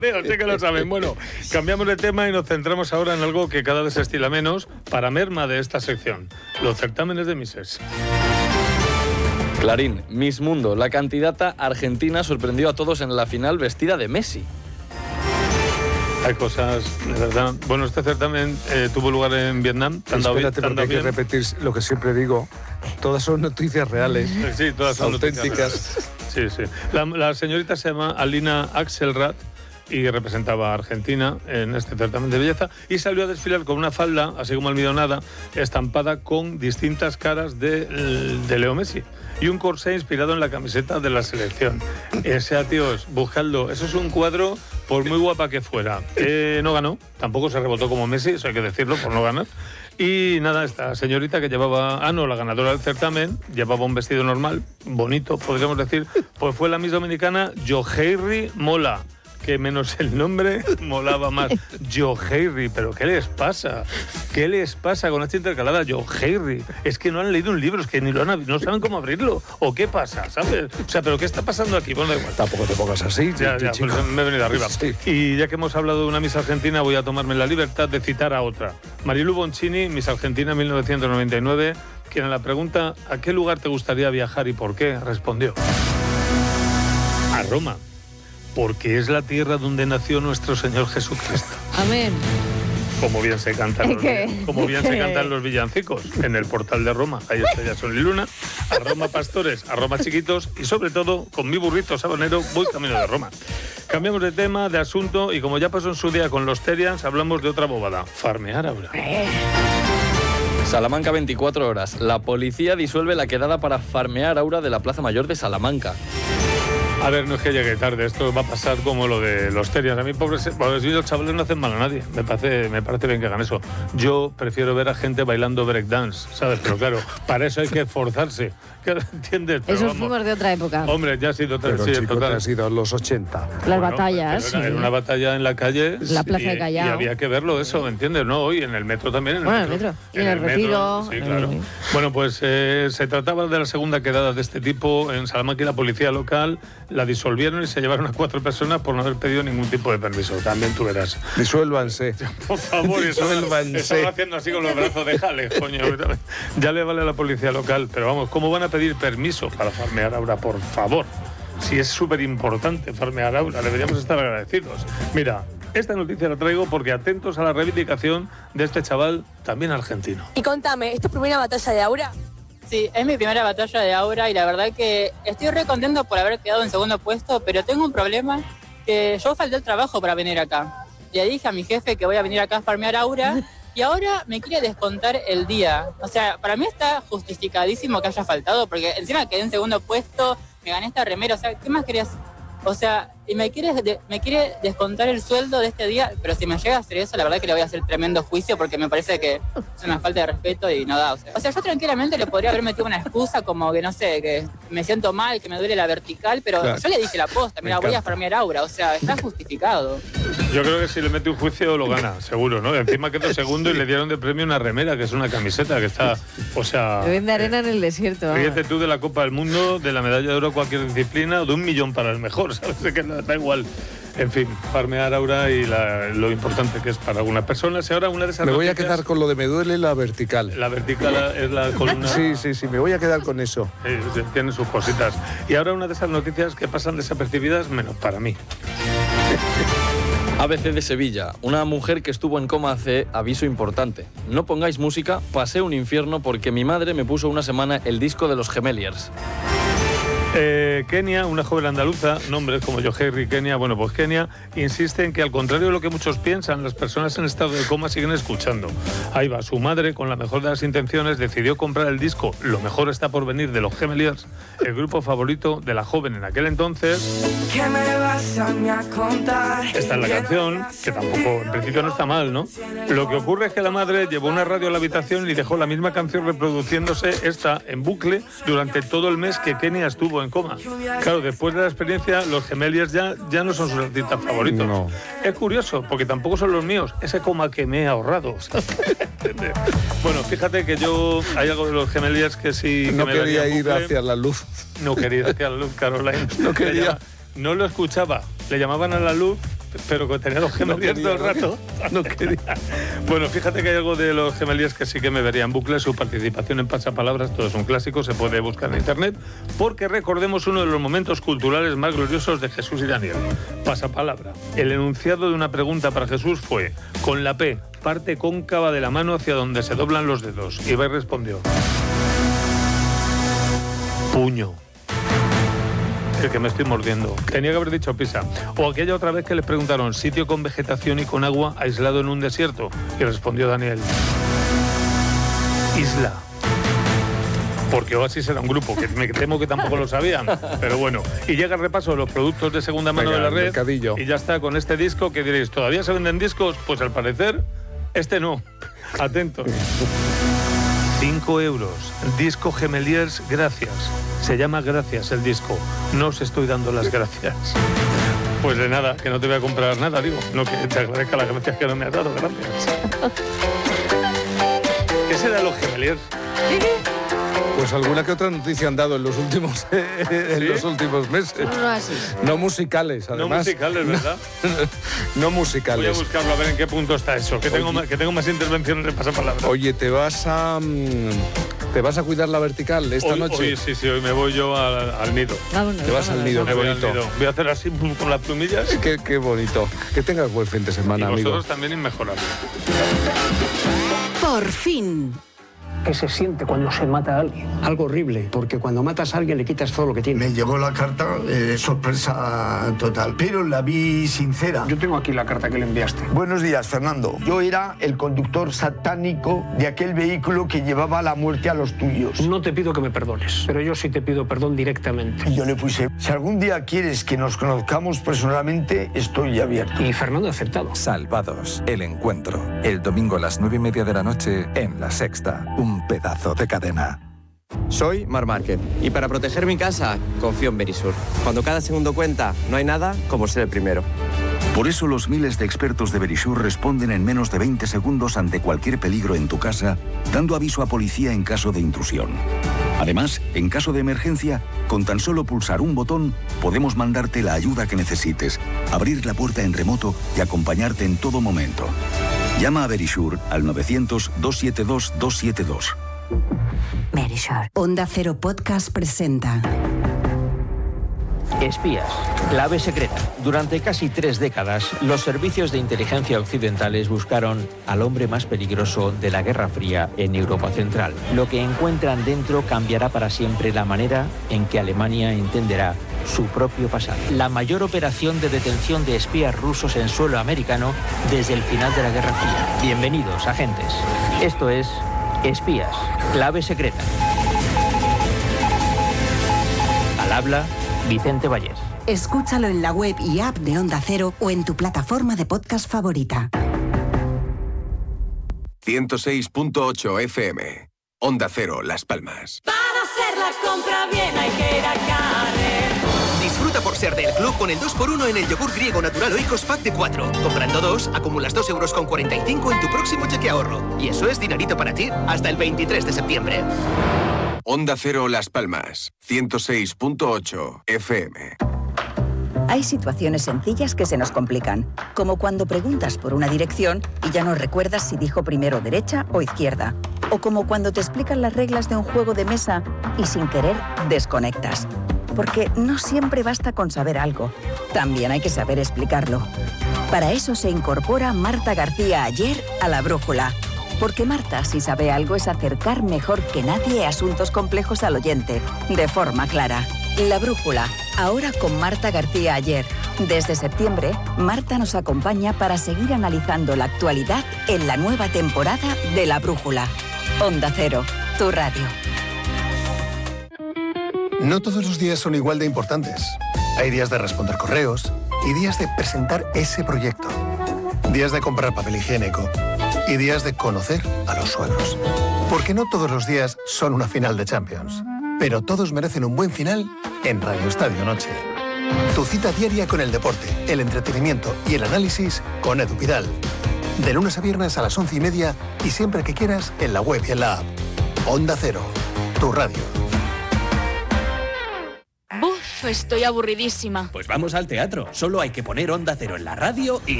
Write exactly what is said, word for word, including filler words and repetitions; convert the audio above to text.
Sé que lo saben. Bueno, cambiamos de tema y nos centramos ahora en algo que cada vez se estila menos para merma de esta sección, los certámenes de Misses. Clarín, Miss Mundo, la candidata argentina sorprendió a todos en la final vestida de Messi. Hay cosas, de verdad. Bueno, este certamen eh, tuvo lugar en Vietnam. Espérate, porque hay que repetir lo que siempre digo. Todas son noticias reales. Sí, todas son auténticas. Sí, sí. La, la señorita se llama Alina Axelrad y representaba a Argentina en este certamen de belleza y salió a desfilar con una falda, así como almidonada, estampada con distintas caras de, de Leo Messi y un corsé inspirado en la camiseta de la selección. Ese, tíos, buscadlo. Eso es un cuadro, por muy guapa que fuera. Eh, no ganó, tampoco se rebotó como Messi, eso hay que decirlo, por no ganar. Y nada, esta señorita que llevaba, ah no, la ganadora del certamen, llevaba un vestido normal, bonito, podríamos decir, pues fue la Miss Dominicana Yoheiri Mola, que menos el nombre molaba más. Yoheiri, pero ¿qué les pasa? ¿Qué les pasa con esta intercalada? Yoheiri. Es que no han leído un libro, es que ni lo han, no saben cómo abrirlo. ¿O qué pasa? ¿Sabes? O sea, ¿pero qué está pasando aquí? Bueno, da igual. Tampoco te pongas así. Ya, ya, chico. Pues me he venido arriba. Sí. Y ya que hemos hablado de una Miss Argentina, voy a tomarme la libertad de citar a otra. Marilu Boncini, Miss Argentina mil novecientos noventa y nueve, quien a la pregunta ¿a qué lugar te gustaría viajar y por qué? Respondió: a Roma, porque es la tierra donde nació nuestro Señor Jesucristo. Amén. Como bien se cantan los, ¿Qué? como bien se cantan los villancicos en el portal de Roma. Hay estrellas, sol y luna. A Roma pastores, a Roma chiquitos y sobre todo con mi burrito sabanero voy camino de Roma. Cambiamos de tema, de asunto y como ya pasó en su día con los Terians, hablamos de otra bobada: farmear ahora. Salamanca veinticuatro horas. La policía disuelve la quedada para farmear aura de la Plaza Mayor de Salamanca. A ver, no es que llegue tarde, esto va a pasar como lo de los Terians. A mí, pobres, pobres los chavales no hacen mal a nadie. Me parece, me parece bien que hagan eso. Yo prefiero ver a gente bailando breakdance, ¿sabes? Pero claro, para eso hay que esforzarse. ¿Entiendes? Pero Esos vamos, fuimos de otra época. Hombre, ya ha sido otra Pero sí, chico, total. te has ido a los ochenta. Las Bueno, batallas. pero era, Sí. era una batalla en la calle. La Plaza y, de Callao. Y había que verlo eso, ¿me entiendes? No, hoy en el metro también. En el Bueno, metro. en el metro. Y en el Retiro. Sí, claro. Eh. Bueno, pues eh, se trataba de la segunda quedada de este tipo en Salamanca y la policía local la disolvieron y se llevaron a cuatro personas por no haber pedido ningún tipo de permiso. También tú verás. Disuélvanse. Por favor, eso Disuélvanse. estaba haciendo así con los brazos, déjale, coño. Ya le vale a la policía local, pero vamos, ¿cómo van a pedir permiso para farmear aura? Por favor. Si es súper importante farmear aura, deberíamos estar agradecidos. Mira, esta noticia la traigo porque atentos a la reivindicación de este chaval, también argentino. Y contame, ¿es tu primera batalla de aura? Sí, es mi primera batalla de aura y la verdad que estoy re contento por haber quedado en segundo puesto, pero tengo un problema, que yo falté el trabajo para venir acá. Le dije a mi jefe que voy a venir acá a farmear aura y ahora me quiere descontar el día. O sea, para mí está justificadísimo que haya faltado, porque encima quedé en segundo puesto, me gané esta remera, o sea, ¿qué más querías? O sea, y me quiere, de, me quiere descontar el sueldo de este día, pero si me llega a hacer eso, la verdad que le voy a hacer tremendo juicio porque me parece que es una falta de respeto y no da. O sea, o sea yo tranquilamente le podría haber metido una excusa como que, no sé, que me siento mal, que me duele la vertical, pero Claro. yo le dije la posta, mira, voy a farmear aura, o sea, está justificado. Yo creo que si le mete un juicio lo gana, seguro, ¿no? Encima quedó segundo y le dieron de premio una remera, que es una camiseta que está, o sea... Me vende arena en el desierto. vamos. Ríete tú de la Copa del Mundo, de la medalla de oro a cualquier disciplina, o de un millón para el mejor, ¿sabes? Que no, da igual. En fin, farmear aura y la, lo importante que es para algunas personas. Y ahora una de esas Me voy a noticias, quedar con lo de me duele la vertical. La vertical es la columna... Sí, sí, sí, me voy a quedar con eso. Sí, sí, tiene sus cositas. Y ahora una de esas noticias que pasan desapercibidas, menos para mí. A B C de Sevilla. Una mujer que estuvo en coma hace aviso importante. No pongáis música, pasé un infierno porque mi madre me puso una semana el disco de los Gemeliers. Eh, Kenia, una joven andaluza, nombres como Yoheiri Kenia, bueno, pues Kenia insiste en que al contrario de lo que muchos piensan, las personas en estado de coma siguen escuchando. Ahí va, su madre, con la mejor de las intenciones, decidió comprar el disco Lo mejor está por venir de los Gemeliers, el grupo favorito de la joven en aquel entonces. ¿Qué me vas a mí a contar? Esta es la canción, que tampoco, en principio no está mal, ¿no? Lo que ocurre es que la madre llevó una radio a la habitación y dejó la misma canción reproduciéndose, esta, en bucle, durante todo el mes que Kenia estuvo en coma. Claro, después de la experiencia, los Gemeliers ya, ya no son sus artistas favoritos. No. Es curioso, porque tampoco son los míos, ese coma que me he ahorrado. Bueno, fíjate que yo, hay algo de los Gemeliers que sí... Que No me quería daría ir bucle. hacia la luz. No quería ir hacia la luz, Caroline. No quería. Le llama- No lo escuchaba. Le llamaban a la luz pero que tenía los Gemeliers No todo el quería, rato. No quería. Bueno, fíjate que hay algo de los Gemeliers que sí que me vería en bucle. Su participación en Pasapalabras, todo es un clásico, se puede buscar en internet, porque recordemos uno de los momentos culturales más gloriosos de Jesús y Daniel. Pasapalabra. El enunciado de una pregunta para Jesús fue: con la P, parte cóncava de la mano hacia donde se doblan los dedos. Y Ibai respondió: puño. El que me estoy mordiendo. Tenía que haber dicho pisa. O aquella otra vez que les preguntaron: sitio con vegetación y con agua aislado en un desierto. Y respondió Daniel: isla. Porque Oasis era un grupo, que me temo que tampoco lo sabían. Pero bueno. Y llega el repaso de los productos de segunda mano Venga, de la red. mercadillo. Y ya está con este disco que diréis: ¿todavía se venden discos? Pues al parecer, este no. Atentos. cinco euros. Disco Gemeliers, gracias. Se llama Gracias el disco. No os estoy dando las gracias. Pues de nada, que no te voy a comprar nada, digo. No que te agradezca las gracias que no me has dado, gracias. ¿Qué será los Gemeliers? Pues alguna que otra noticia han dado en los últimos, en ¿Sí? los últimos meses. No así. No musicales, además. No musicales, ¿verdad? No Voy a musicales. buscarlo a ver en qué punto está eso. Que tengo, más, que tengo más intervenciones de pasapalabra. Oye, ¿te vas a mm, te vas a cuidar la vertical esta hoy, noche? Hoy, sí, sí, hoy me voy yo al, al nido. Vámonos, Te vas al vámonos, nido, Me voy al bonito. nido. Voy a hacer así con las plumillas. Qué, qué bonito. Que tengas buen fin de Y semana, vosotros amigo. también inmejorable. Por fin. ¿Qué se siente cuando se mata a alguien? Algo horrible, porque cuando matas a alguien le quitas todo lo que tiene. Me llegó la carta, eh, sorpresa total, pero la vi sincera. Yo tengo aquí la carta que le enviaste. Buenos días, Fernando. Yo era el conductor satánico de aquel vehículo que llevaba la muerte a los tuyos. No te pido que me perdones, pero yo sí te pido perdón directamente. Y yo le puse: si algún día quieres que nos conozcamos personalmente, estoy abierto. Y Fernando ha aceptado. Salvados, el encuentro. El domingo a las nueve y media de la noche en La Sexta. Un pedazo de cadena. Soy Mar Márquez y para proteger mi casa confío en Verisur. Cuando cada segundo cuenta, no hay nada como ser el primero. Por eso los miles de expertos de Verisur responden en menos de veinte segundos ante cualquier peligro en tu casa, dando aviso a policía en caso de intrusión. Además, en caso de emergencia, con tan solo pulsar un botón, podemos mandarte la ayuda que necesites, abrir la puerta en remoto y acompañarte en todo momento. Llama a Verisur al novecientos, doscientos setenta y dos, doscientos setenta y dos. Verisur. Onda Cero Podcast presenta Espías, clave secreta. Durante casi tres décadas, los servicios de inteligencia occidentales buscaron al hombre más peligroso de la Guerra Fría en Europa Central. Lo que encuentran dentro cambiará para siempre la manera en que Alemania entenderá su propio pasado. La mayor operación de detención de espías rusos en suelo americano desde el final de la Guerra Fría. Bienvenidos, agentes. Esto es Espías, clave secreta. Al habla Vicente Vallés. Escúchalo en la web y app de Onda Cero o en tu plataforma de podcast favorita. ciento seis punto ocho F M. Onda Cero, Las Palmas. Para hacer la compra bien hay que ir a Carrer. Disfruta por ser del club con el dos por uno en el yogur griego natural Oikos Pack de cuatro. Comprando dos, acumulas dos euros con cuarenta y cinco en tu próximo cheque ahorro. Y eso es dinerito para ti hasta el veintitrés de septiembre. Onda Cero, Las Palmas. ciento seis punto ocho F M. Hay situaciones sencillas que se nos complican, como cuando preguntas por una dirección y ya no recuerdas si dijo primero derecha o izquierda, o como cuando te explican las reglas de un juego de mesa y sin querer desconectas. Porque no siempre basta con saber algo, también hay que saber explicarlo. Para eso se incorpora Marta García Ayer a La Brújula. Porque Marta, si sabe algo, es acercar mejor que nadie asuntos complejos al oyente, de forma clara. La Brújula, ahora con Marta García Ayer. Desde septiembre, Marta nos acompaña para seguir analizando la actualidad en la nueva temporada de La Brújula. Onda Cero, tu radio. No todos los días son igual de importantes. Hay días de responder correos y días de presentar ese proyecto. Días de comprar papel higiénico y días de conocer a los suegros. Porque no todos los días son una final de Champions. Pero todos merecen un buen final en Radio Estadio Noche. Tu cita diaria con el deporte, el entretenimiento y el análisis con Edu Pidal. De lunes a viernes a las once y media y siempre que quieras en la web y en la app. Onda Cero, tu radio. Buf, estoy aburridísima. Pues vamos al teatro. Solo hay que poner Onda Cero en la radio y